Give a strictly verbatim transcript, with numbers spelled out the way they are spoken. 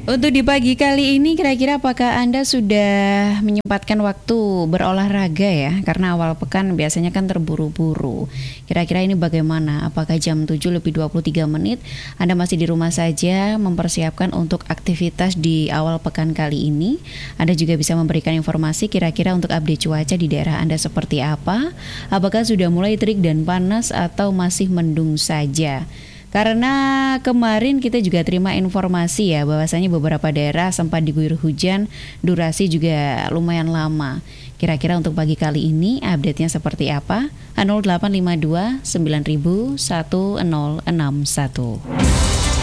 Untuk di pagi kali ini kira-kira apakah Anda sudah menyempatkan waktu berolahraga ya? Karena awal pekan biasanya kan terburu-buru. Kira-kira ini bagaimana? Apakah jam tujuh lebih dua puluh tiga menit Anda masih di rumah saja mempersiapkan untuk aktivitas di awal pekan kali ini? Anda juga bisa memberikan informasi kira-kira untuk update cuaca di daerah Anda seperti apa? Apakah sudah mulai terik dan panas atau masih mendung saja? Karena kemarin kita juga terima informasi ya bahwasanya beberapa daerah sempat diguyur hujan, durasi juga lumayan lama. Kira-kira untuk pagi kali ini update-nya seperti apa? nol delapan lima dua sembilan satu nol enam satu.